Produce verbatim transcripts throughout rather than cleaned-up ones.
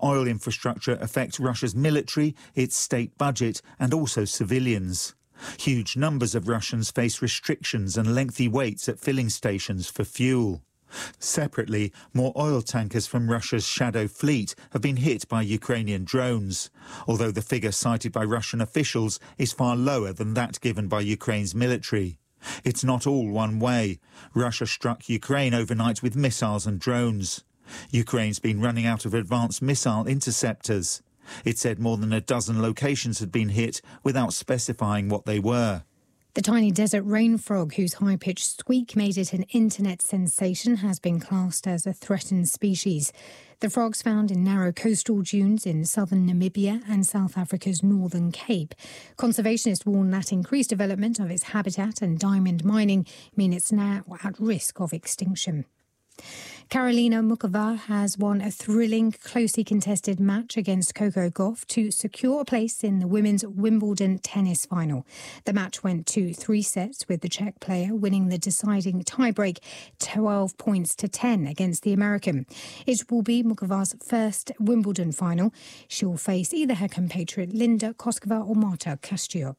oil infrastructure affect Russia's military, its state budget and also civilians. Huge numbers of Russians face restrictions and lengthy waits at filling stations for fuel. Separately, more oil tankers from Russia's shadow fleet have been hit by Ukrainian drones, although the figure cited by Russian officials is far lower than that given by Ukraine's military. It's not all one way. Russia struck Ukraine overnight with missiles and drones. Ukraine's been running out of advanced missile interceptors. It said more than a dozen locations had been hit without specifying what they were. The tiny desert rain frog, whose high-pitched squeak made it an internet sensation, has been classed as a threatened species. The frog's found in narrow coastal dunes in southern Namibia and South Africa's Northern Cape. Conservationists warn that increased development of its habitat and diamond mining mean it's now at risk of extinction. Karolina Muchova has won a thrilling, closely contested match against Coco Gauff to secure a place in the women's Wimbledon tennis final. The match went to three sets, with the Czech player winning the deciding tiebreak twelve points to ten against the American. It will be Muchova's first Wimbledon final. She will face either her compatriot Linda Koskova or Marta Kostyuk.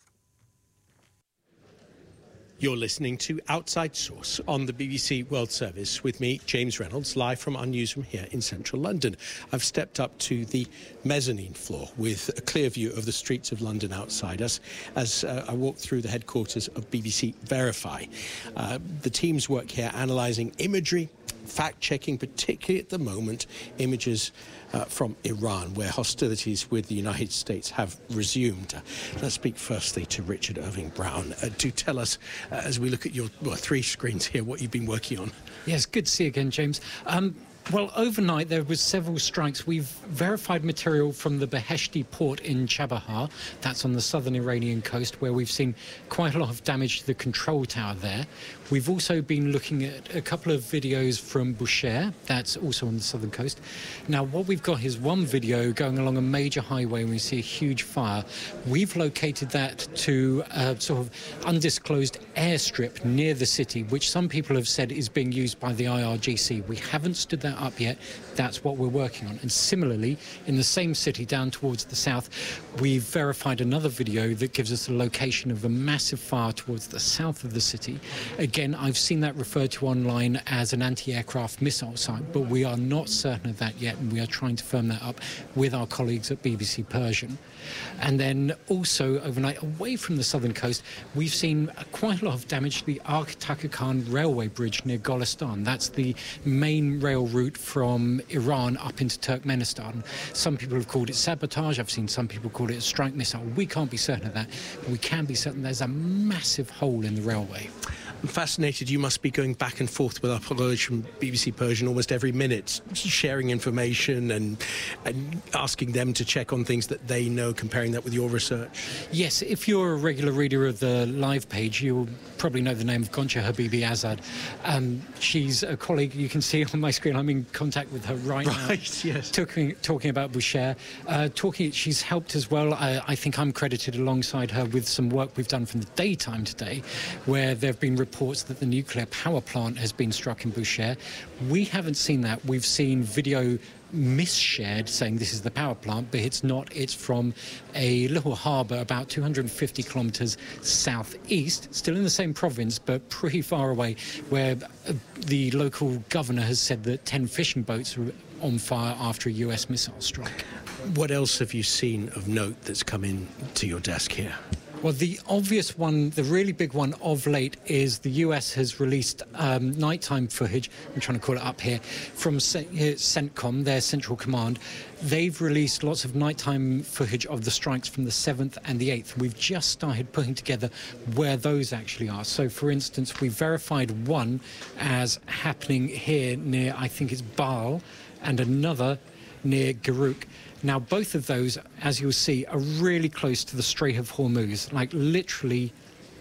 You're listening to Outside Source on the B B C World Service with me, James Reynolds, live from our newsroom here in central London. I've stepped up to the mezzanine floor with a clear view of the streets of London outside us as uh, I walk through the headquarters of B B C Verify. Uh, the teams work here analysing imagery, fact-checking, particularly at the moment, images uh, from Iran, where hostilities with the United States have resumed. Uh, let's speak firstly to Richard Irving-Brown. Uh, do tell us, uh, as we look at your well, three screens here, what you've been working on. Yes, good to see you again, James. Um, Well, overnight there was several strikes. We've verified material from the Beheshti port in Chabahar. That's on the southern Iranian coast, where we've seen quite a lot of damage to the control tower there. We've also been looking at a couple of videos from Bushehr. That's also on the southern coast. Now, what we've got is one video going along a major highway and we see a huge fire. We've located that to a sort of undisclosed airstrip near the city, which some people have said is being used by the I R G C. We haven't stood that up yet. That's what we're working on. And similarly, in the same city down towards the south, we've verified another video that gives us a location of a massive fire towards the south of the city. Again, I've seen that referred to online as an anti-aircraft missile site, but we are not certain of that yet, and we are trying to firm that up with our colleagues at B B C Persian. And then also overnight, away from the southern coast, we've seen quite a lot of damage to the Ark-Takhakan railway bridge near Golistan. That's the main rail route from Iran up into Turkmenistan. Some people have called it sabotage. I've seen some people call it a strike missile. We can't be certain of that. We can be certain there's a massive hole in the railway. I'm fascinated. You must be going back and forth with our colleagues from B B C Persian almost every minute, sharing information and and asking them to check on things that they know, comparing that with your research. Yes, if you're a regular reader of the live page, you'll probably know the name of Goncha Habibi Azad. Um, she's a colleague. You can see on my screen. I'm in contact with her right, right now. Yes. Talking, talking about Bushehr. Uh, talking, she's helped as well. I, I think I'm credited alongside her with some work we've done from the daytime today, where there have been reports that the nuclear power plant has been struck in Bushehr. We haven't seen that. We've seen video mis-shared saying this is the power plant, but it's not. It's from a little harbour about two hundred fifty kilometres southeast, still in the same province, but pretty far away, where uh, the local governor has said that ten fishing boats are on fire after a U S missile strike. What else have you seen of note that's come in to your desk here? Well, the obvious one, the really big one of late, is the U S has released um, nighttime footage, I'm trying to call it up here, from CENTCOM, their central command. They've released lots of nighttime footage of the strikes from the seventh and the eighth. We've just started putting together where those actually are. So, for instance, we verified one as happening here near, I think it's Baal, and another near Garuk. Now, both of those, as you'll see, are really close to the Strait of Hormuz, like literally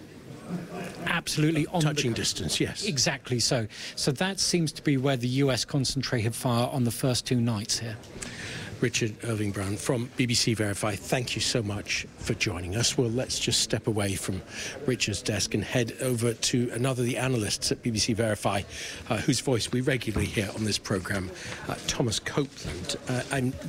absolutely on touching the distance, yes. Exactly so. So that seems to be where the U S concentrated fire on the first two nights here. Richard Irving-Brown from B B C Verify, thank you so much for joining us. Well, let's just step away from Richard's desk and head over to another of the analysts at B B C Verify, uh, whose voice we regularly hear on this programme, uh, Thomas Copeland. Uh, and